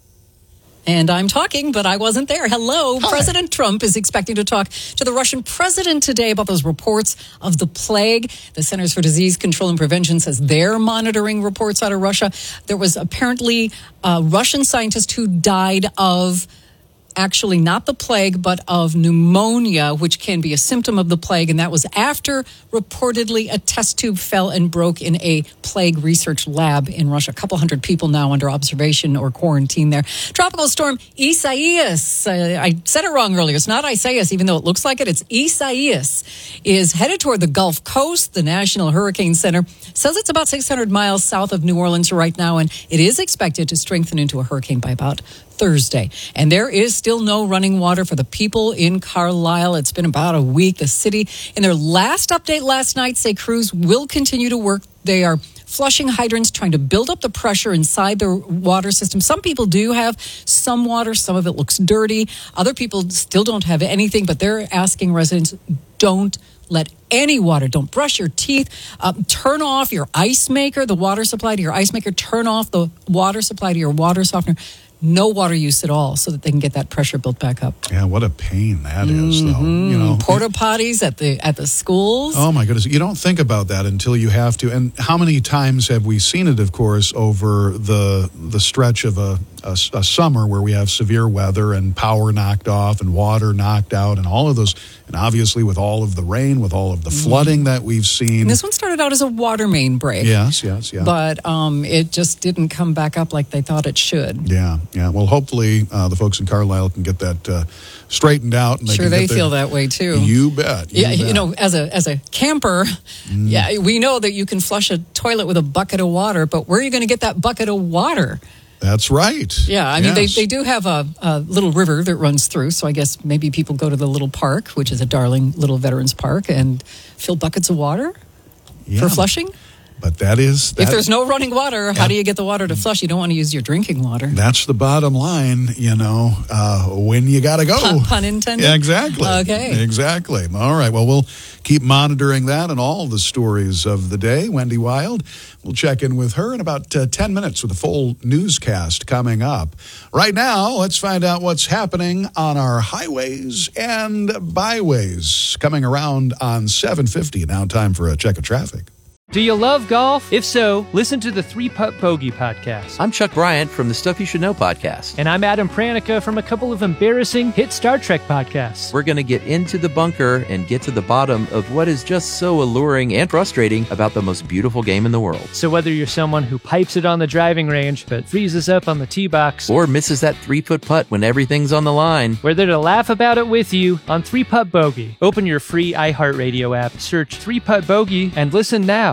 And I'm talking, but I wasn't there. Hello. Hi. President Trump is expecting to talk to the Russian president today about those reports of the plague. The Centers for Disease Control and Prevention says they're monitoring reports out of Russia. There was apparently a Russian scientist who died of actually not the plague, but of pneumonia, which can be a symptom of the plague. And that was after reportedly a test tube fell and broke in a plague research lab in Russia. A couple hundred people now under observation or quarantine there. Tropical storm Isaias. Uh, I said it wrong earlier. It's not Isaias, even though it looks like it. It's Isaias is headed toward the Gulf Coast. The National Hurricane Center says it's about six hundred miles south of New Orleans right now, and it is expected to strengthen into a hurricane by about Thursday. And there is still no running water for the people in Carlisle. It's been about a week. The city, in their last update last night, say crews will continue to work. They are flushing hydrants, trying to build up the pressure inside the water system. Some people do have some water. Some of it looks dirty. Other people still don't have anything, but they're asking residents, don't let any water, don't brush your teeth, um, turn off your ice maker, the water supply to your ice maker, turn off the water supply to your water softener. No water use at all, so that they can get that pressure built back up. Yeah, what a pain that mm-hmm. is, though. You know, porta potties at the at the schools. Oh my goodness, you don't think about that until you have to. And how many times have we seen it? Of course, over the the stretch of a, a, a summer where we have severe weather and power knocked off and water knocked out and all of those. And obviously, with all of the rain, with all of the flooding that we've seen. And this one started out as a water main break. Yes, yes, yeah. But um, it just didn't come back up like they thought it should. Yeah, yeah. Well, hopefully uh, the folks in Carlisle can get that uh, straightened out. And they sure, can they get their, feel that way too. You bet. You yeah, bet. you know, as a as a camper, mm. yeah, we know that you can flush a toilet with a bucket of water, but where are you going to get that bucket of water? That's right. Yeah, I mean, yes. they, they do have a, a little river that runs through, so I guess maybe people go to the little park, which is a darling little veterans park, and fill buckets of water yeah. for flushing. But that is... That, if there's no running water, how do you get the water to flush? You don't want to use your drinking water. That's the bottom line, you know, uh, when you got to go. Pun, pun intended. Yeah, exactly. Okay. Exactly. All right. Well, we'll keep monitoring that and all the stories of the day. Wendy Wild, we'll check in with her in about uh, ten minutes with a full newscast coming up. Right now, let's find out what's happening on our highways and byways coming around on seven fifty. Now time for a check of traffic. Do you love golf? If so, listen to the Three Putt Bogey podcast. I'm Chuck Bryant from the Stuff You Should Know podcast. And I'm Adam Pranica from a couple of embarrassing hit Star Trek podcasts. We're going to get into the bunker and get to the bottom of what is just so alluring and frustrating about the most beautiful game in the world. So whether you're someone who pipes it on the driving range but freezes up on the tee box, or misses that three-foot putt when everything's on the line, we're there to laugh about it with you on Three Putt Bogey. Open your free iHeartRadio app, search Three Putt Bogey, and listen now.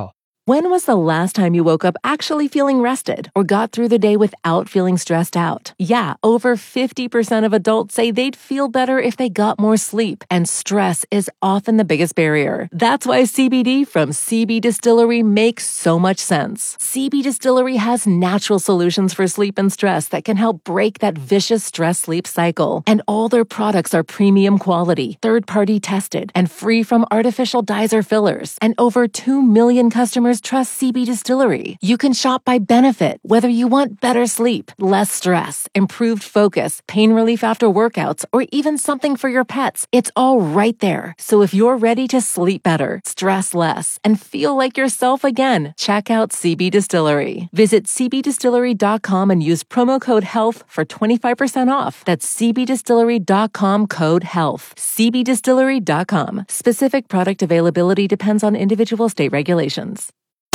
When was the last time you woke up actually feeling rested or got through the day without feeling stressed out? Yeah, over fifty percent of adults say they'd feel better if they got more sleep, and stress is often the biggest barrier. That's why C B D from C B Distillery makes so much sense. C B Distillery has natural solutions for sleep and stress that can help break that vicious stress-sleep cycle. And all their products are premium quality, third-party tested, and free from artificial dyes or fillers. And over two million customers trust C B Distillery. You can shop by benefit, whether you want better sleep, less stress, improved focus, pain relief after workouts, or even something for your pets. It's all right there. So if you're ready to sleep better, stress less, and feel like yourself again, check out C B Distillery. Visit c b distillery dot com and use promo code HEALTH for twenty-five percent off. That's c b distillery dot com code HEALTH. c b distillery dot com. Specific product availability depends on individual state regulations.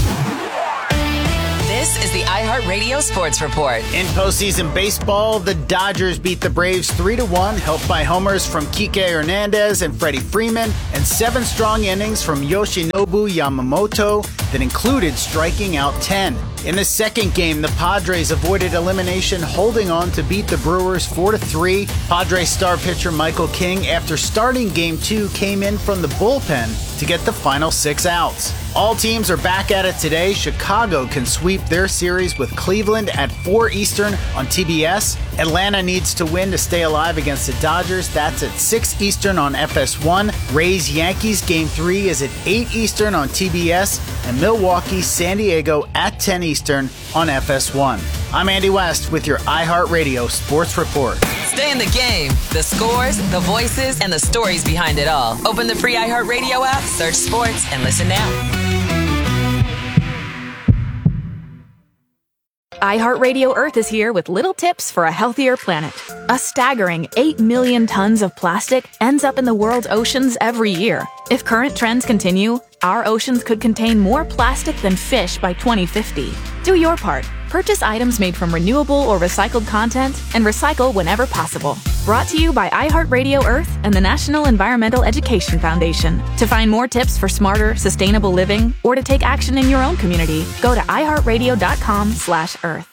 This is the iHeartRadio Sports Report. In postseason baseball, the Dodgers beat the Braves three to one, helped by homers from Kike Hernandez and Freddie Freeman, and seven strong innings from Yoshinobu Yamamoto that included striking out ten. In the second game, the Padres avoided elimination, holding on to beat the Brewers four to three. Padres star pitcher Michael King, after starting game two, came in from the bullpen to get the final six outs. All teams are back at it today. Chicago can sweep their series with Cleveland at four Eastern on T B S. Atlanta needs to win to stay alive against the Dodgers. That's at six Eastern on F S one. Rays Yankees game three is at eight Eastern on T B S. And Milwaukee San Diego at ten Eastern on F S one. I'm Andy West with your iHeartRadio Sports Report. Stay in the game. The scores, the voices, and the stories behind it all. Open the free iHeartRadio app, search sports, and listen now. iHeartRadio Earth is here with little tips for a healthier planet. A staggering eight million tons of plastic ends up in the world's oceans every year. If current trends continue, our oceans could contain more plastic than fish by twenty fifty. Do your part. Purchase items made from renewable or recycled content and recycle whenever possible. Brought to you by iHeartRadio Earth and the National Environmental Education Foundation. To find more tips for smarter, sustainable living or to take action in your own community, go to iHeartRadio.com slash Earth.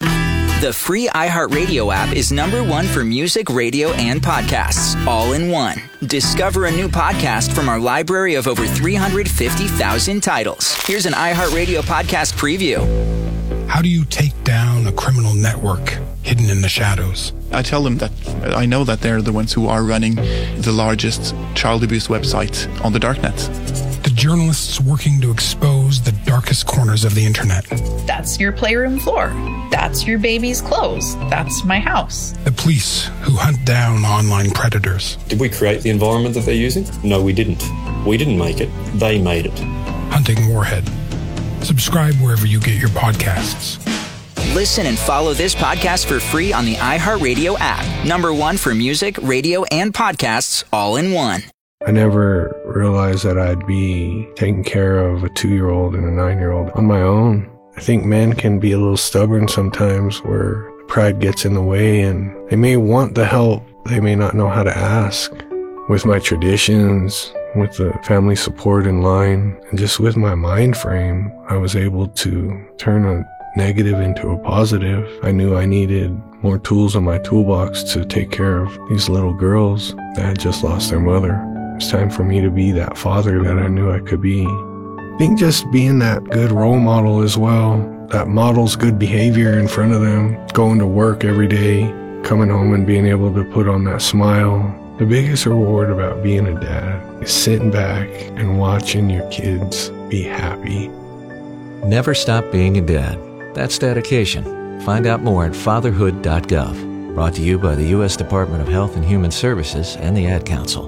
The free iHeartRadio app is number one for music, radio, and podcasts, all in one. Discover a new podcast from our library of over three hundred fifty thousand titles. Here's an iHeartRadio podcast preview. How do you take down a criminal network hidden in the shadows? I tell them that I know that they're the ones who are running the largest child abuse website on the darknet. The journalists working to expose the darkest corners of the internet. That's your playroom floor. That's your baby's clothes. That's my house. The police who hunt down online predators. Did we create the environment that they're using? No, we didn't. We didn't make it. They made it. Hunting Warhead. Subscribe wherever you get your podcasts. Listen and follow this podcast for free on the iHeartRadio app. Number one for music, radio, and podcasts, all in one. I never realized that I'd be taking care of a two-year-old and a nine-year-old on my own. I think men can be a little stubborn sometimes where pride gets in the way and they may want the help. They may not know how to ask. With my traditions, with the family support in line, and just with my mind frame, I was able to turn a negative into a positive. I knew I needed more tools in my toolbox to take care of these little girls that had just lost their mother. It's time for me to be that father that I knew I could be. I think just being that good role model as well, that models good behavior in front of them, going to work every day, coming home and being able to put on that smile. The biggest reward about being a dad is sitting back and watching your kids be happy. Never stop being a dad. That's dedication. Find out more at fatherhood dot gov. Brought to you by the U S Department of Health and Human Services and the Ad Council.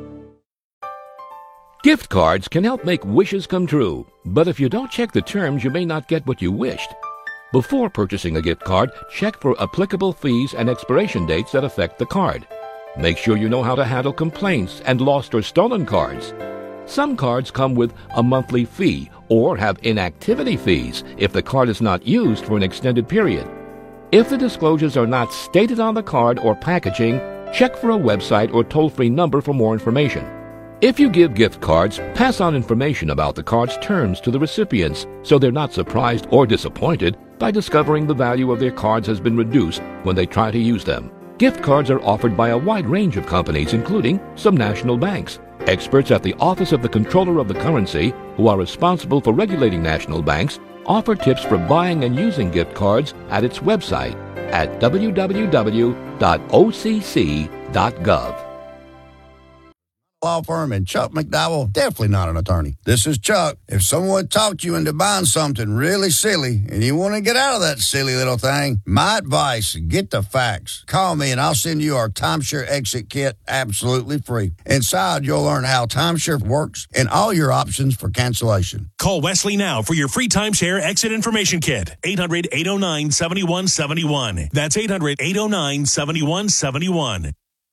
Gift cards can help make wishes come true, but if you don't check the terms, you may not get what you wished. Before purchasing a gift card, check for applicable fees and expiration dates that affect the card. Make sure you know how to handle complaints and lost or stolen cards. Some cards come with a monthly fee or have inactivity fees if the card is not used for an extended period. If the disclosures are not stated on the card or packaging, check for a website or toll-free number for more information. If you give gift cards, pass on information about the card's terms to the recipients so they're not surprised or disappointed by discovering the value of their cards has been reduced when they try to use them. Gift cards are offered by a wide range of companies, including some national banks. Experts at the Office of the Comptroller of the Currency, who are responsible for regulating national banks, offer tips for buying and using gift cards at its website at w w w dot o c c dot gov. Law firm and Chuck McDowell, definitely not an attorney. This is Chuck. If someone talked you into buying something really silly and you want to get out of that silly little thing, my advice, get the facts. Call me and I'll send you our timeshare exit kit absolutely free. Inside, you'll learn how timeshare works and all your options for cancellation. Call Wesley now for your free timeshare exit information kit. eight hundred, eight oh nine, seven one seven one. That's eight hundred, eight oh nine, seven one seven one.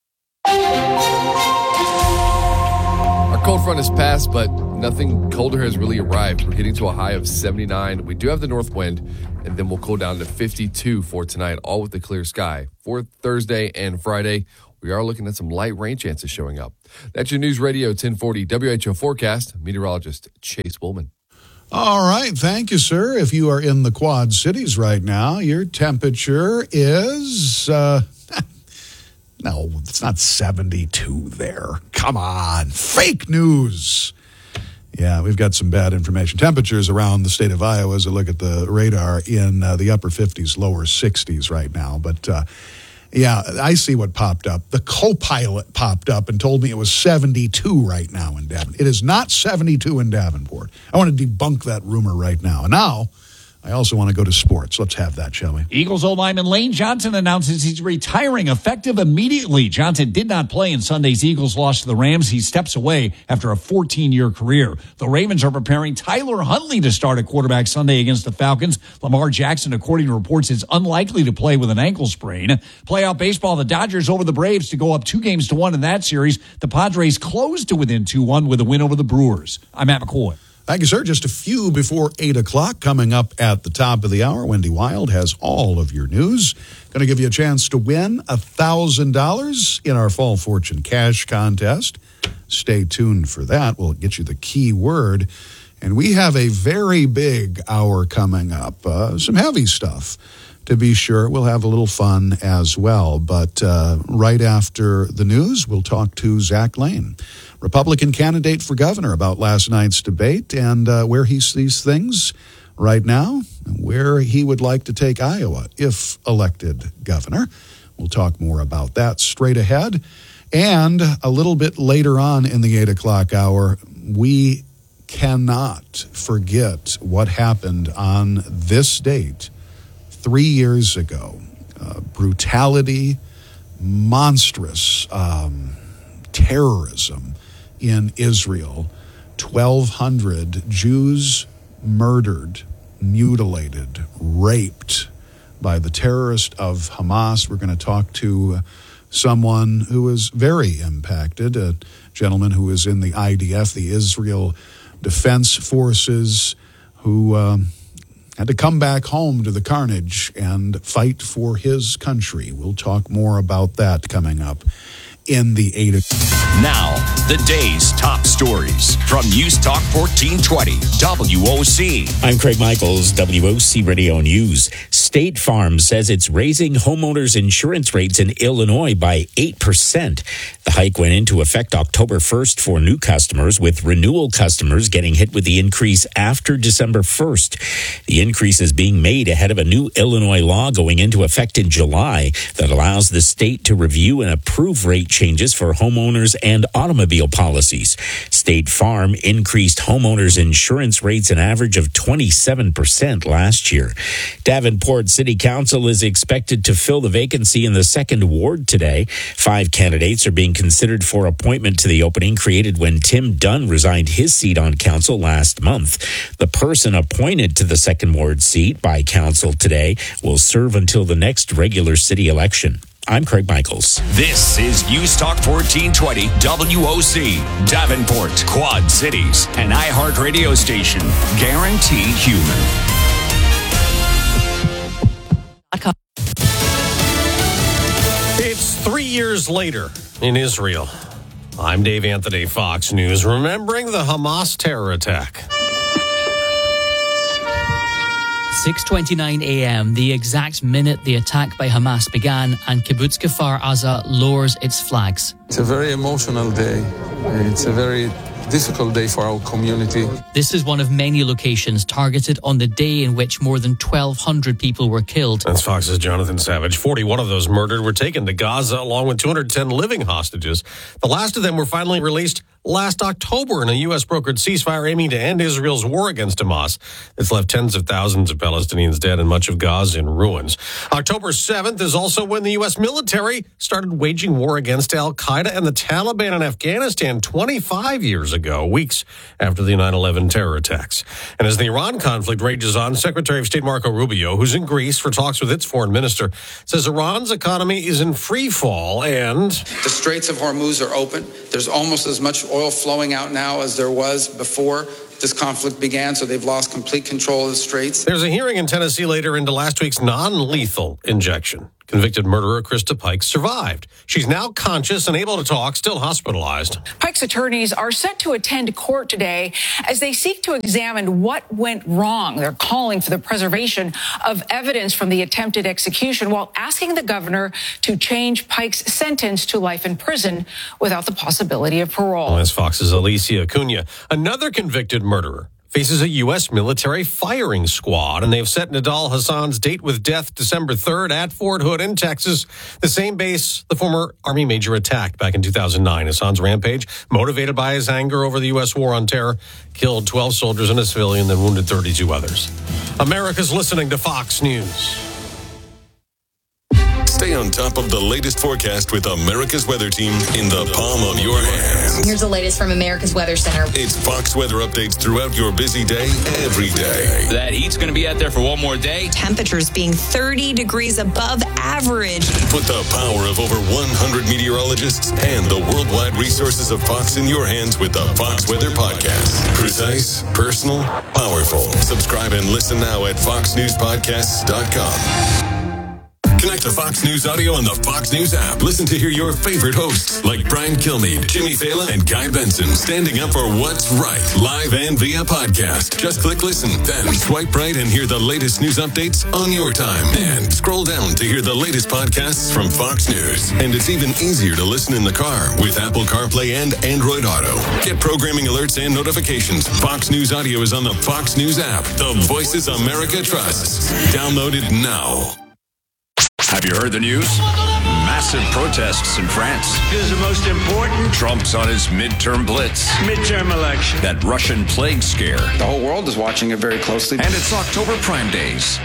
Our cold front has passed, but nothing colder has really arrived. We're getting to a high of seventy-nine. We do have the north wind, and then we'll cool down to fifty-two for tonight, all with the clear sky. For Thursday and Friday, we are looking at some light rain chances showing up. That's your News Radio ten forty W H O forecast. Meteorologist Chase Woolman. All right. Thank you, sir. If you are in the Quad Cities right now, your temperature is... Uh, No, it's not seventy-two there. Come on. Fake news. Yeah, we've got some bad information. Temperatures around the state of Iowa, as I look at the radar, in uh, the upper fifties, lower sixties right now. But, uh, yeah, I see what popped up. The co-pilot popped up and told me it was seventy-two right now in Davenport. It is not seventy-two in Davenport. I want to debunk that rumor right now. And now... I also want to go to sports. Let's have that, shall we? Eagles old lineman Lane Johnson announces he's retiring effective immediately. Johnson did not play in Sunday's Eagles loss to the Rams. He steps away after a fourteen-year career. The Ravens are preparing Tyler Huntley to start at quarterback Sunday against the Falcons. Lamar Jackson, according to reports, is unlikely to play with an ankle sprain. Playoff baseball, the Dodgers over the Braves to go up two games to one in that series. The Padres closed to within two one with a win over the Brewers. I'm Matt McCoy. Thank you, sir. Just a few before eight o'clock. Coming up at the top of the hour, Wendy Wild has all of your news. Going to give you a chance to win one thousand dollars in our Fall Fortune Cash Contest. Stay tuned for that. We'll get you the key word. And we have a very big hour coming up. Uh, some heavy stuff, to be sure. We'll have a little fun as well. But uh, right after the news, we'll talk to Zach Lane, Republican candidate for governor, about last night's debate and uh, where he sees things right now, and where he would like to take Iowa if elected governor. We'll talk more about that straight ahead. And a little bit later on in the eight o'clock hour, we cannot forget what happened on this date three years ago. Uh, brutality, monstrous um, terrorism in Israel. twelve hundred Jews murdered, mutilated, raped by the terrorist of Hamas. We're going to talk to someone who was very impacted, a gentleman who was in the I D F, the Israel Defense Forces, who um, had to come back home to the carnage and fight for his country. We'll talk more about that coming up in the eight. Now, the day's top stories from News Talk fourteen twenty W O C. I'm Craig Michaels, W O C Radio News. State Farm says it's raising homeowners' insurance rates in Illinois by eight percent. The hike went into effect October first for new customers, with renewal customers getting hit with the increase after December first. The increase is being made ahead of a new Illinois law going into effect in July that allows the state to review and approve rate changes for homeowners and automobile policies. State Farm increased homeowners' insurance rates an average of twenty-seven percent last year. Davenport City Council is expected to fill the vacancy in the second ward today. Five candidates are being considered for appointment to the opening created when Tim Dunn resigned his seat on council last month. The person appointed to the second ward seat by council today will serve until the next regular city election. I'm Craig Michaels. This is News Talk fourteen twenty W O C, Davenport, Quad Cities, an iHeart radio station. Guaranteed human. It's three years later in Israel. I'm Dave Anthony, Fox News. Remembering the Hamas terror attack. six twenty-nine a.m., the exact minute the attack by Hamas began, and Kibbutz Kfar Aza lowers its flags. It's a very emotional day. It's a very difficult day for our community. This is one of many locations targeted on the day in which more than twelve hundred people were killed. That's Fox's Jonathan Savage. forty-one of those murdered were taken to Gaza, along with two hundred ten living hostages. The last of them were finally released last October in a U S brokered ceasefire aiming to end Israel's war against Hamas. It's left tens of thousands of Palestinians dead and much of Gaza in ruins. October seventh is also when the U S military started waging war against al-Qaeda and the Taliban in Afghanistan twenty-five years ago, weeks after the nine eleven terror attacks. And as the Iran conflict rages on, Secretary of State Marco Rubio, who's in Greece for talks with its foreign minister, says Iran's economy is in free fall and the Straits of Hormuz are open. There's almost as much oil flowing out now as there was before this conflict began, so they've lost complete control of the Straits. There's a hearing in Tennessee later into last week's non-lethal injection. Convicted murderer Krista Pike survived. She's now conscious and able to talk, still hospitalized. Pike's attorneys are set to attend court today as they seek to examine what went wrong. They're calling for the preservation of evidence from the attempted execution while asking the governor to change Pike's sentence to life in prison without the possibility of parole. Well, that's Fox's Alicia Acuna. Another convicted murderer faces a U S military firing squad, and they've set Nidal Hassan's date with death December third at Fort Hood in Texas, the same base the former Army major attacked back in two thousand nine. Hassan's rampage, motivated by his anger over the U S war on terror, killed twelve soldiers and a civilian, then wounded thirty-two others. America's listening to Fox News. Stay on top of the latest forecast with America's Weather Team in the palm of your hand. Here's the latest from America's Weather Center. It's Fox weather updates throughout your busy day, every day. That heat's going to be out there for one more day. Temperatures being thirty degrees above average. Put the power of over one hundred meteorologists and the worldwide resources of Fox in your hands with the Fox Weather Podcast. Precise, personal, powerful. Subscribe and listen now at fox news podcasts dot com. Connect to Fox News Audio on the Fox News app. Listen to hear your favorite hosts like Brian Kilmeade, Jimmy Fallon, and Guy Benson standing up for what's right, live and via podcast. Just click listen, then swipe right and hear the latest news updates on your time. And scroll down to hear the latest podcasts from Fox News. And it's even easier to listen in the car with Apple CarPlay and Android Auto. Get programming alerts and notifications. Fox News Audio is on the Fox News app. The voices America trusts. Download it now. Have you heard the news? Massive protests in France. This is the most important. Trump's on his midterm blitz. Midterm election. That Russian plague scare. The whole world is watching it very closely. And it's October Prime Days.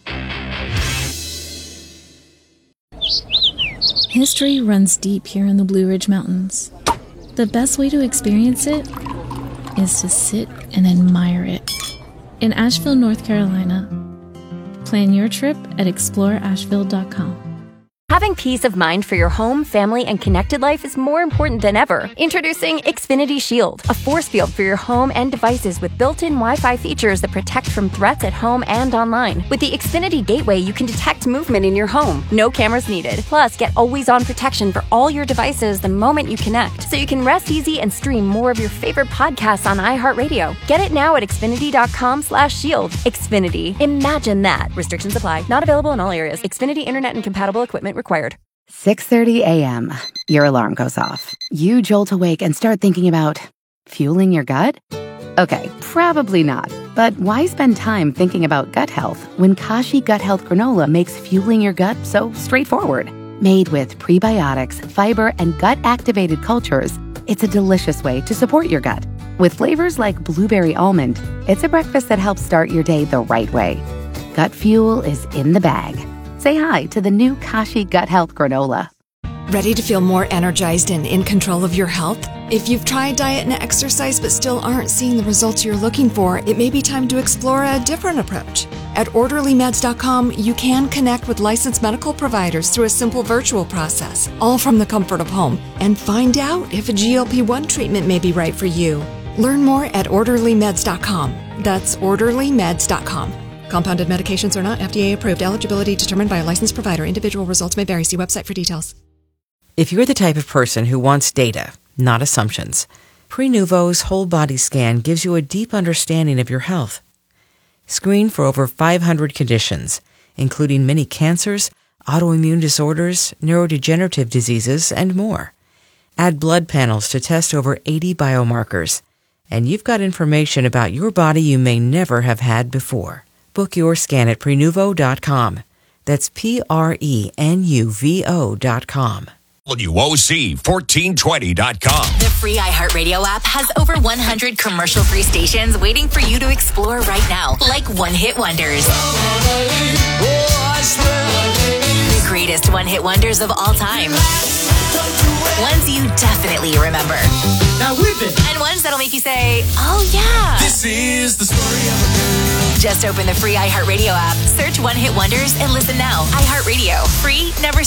History runs deep here in the Blue Ridge Mountains. The best way to experience it is to sit and admire it. In Asheville, North Carolina, plan your trip at explore asheville dot com. Having peace of mind for your home, family, and connected life is more important than ever. Introducing Xfinity Shield, a force field for your home and devices with built-in Wi-Fi features that protect from threats at home and online. With the Xfinity Gateway, you can detect movement in your home. No cameras needed. Plus, get always-on protection for all your devices the moment you connect, so you can rest easy and stream more of your favorite podcasts on iHeartRadio. Get it now at xfinity dot com slash shield. Xfinity. Imagine that. Restrictions apply. Not available in all areas. Xfinity Internet and compatible equipment required. six thirty a.m. Your alarm goes off. You jolt awake and start thinking about fueling your gut? Okay, probably not. But why spend time thinking about gut health when Kashi Gut Health Granola makes fueling your gut so straightforward? Made with prebiotics, fiber, and gut-activated cultures, it's a delicious way to support your gut. With flavors like blueberry almond, it's a breakfast that helps start your day the right way. Gut fuel is in the bag. Say hi to the new Kashi Gut Health Granola. Ready to feel more energized and in control of your health? If you've tried diet and exercise but still aren't seeing the results you're looking for, it may be time to explore a different approach. At orderly meds dot com, you can connect with licensed medical providers through a simple virtual process, all from the comfort of home, and find out if a G L P one treatment may be right for you. Learn more at orderly meds dot com. That's orderly meds dot com. Compounded medications are not F D A approved. Eligibility determined by a licensed provider. Individual results may vary. See website for details. If you're the type of person who wants data, not assumptions. Prenuvo's whole body scan gives you a deep understanding of your health. Screen for over five hundred conditions, including many cancers, autoimmune disorders, neurodegenerative diseases, and more. Add blood panels to test over eighty biomarkers. And you've got information about your body you may never have had before. Book your scan at Prenuvo dot com. That's P R E N U V O dot com. W O C fourteen twenty dot com. The free iHeartRadio app has over one hundred commercial-free stations waiting for you to explore right now, like one-hit wonders. The greatest one-hit wonders of all time. Ones you definitely remember. Now whip it. And ones that'll make you say, oh yeah. This is the story of a girl. Just open the free iHeartRadio app, search One Hit Wonders, and listen now. iHeartRadio. Free, never